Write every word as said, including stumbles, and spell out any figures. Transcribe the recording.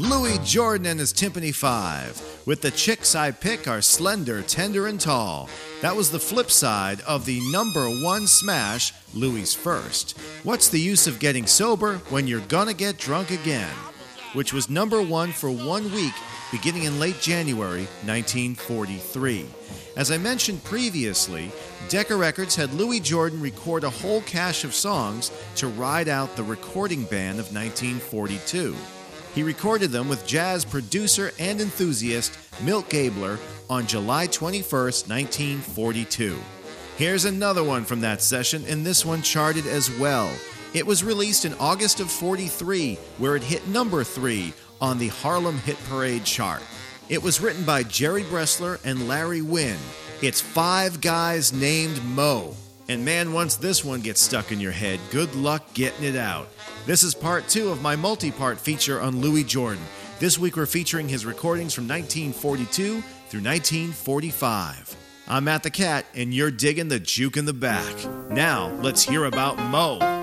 Louis Jordan and his Timpani Five, with the chicks I pick are slender, tender, and tall. That was the flip side of the number one smash, Louis' First. What's the use of getting sober when you're gonna get drunk again? Which was number one for one week, beginning in late January nineteen forty-three. As I mentioned previously, Decca Records had Louis Jordan record a whole cache of songs to ride out the recording ban of nineteen forty-two. He recorded them with jazz producer and enthusiast Milt Gabler on July twenty-first, nineteen forty-two. Here's another one from that session, and this one charted as well. It was released in August of forty-three, where it hit number three on the Harlem Hit Parade chart. It was written by Jerry Bressler and Larry Wynn. It's Five Guys Named Mo. And man, once this one gets stuck in your head, good luck getting it out. This is part two of my multi-part feature on Louis Jordan. This week we're featuring his recordings from nineteen forty-two through nineteen forty-five. I'm Matt the Cat, and you're digging the juke in the back. Now, let's hear about Mo.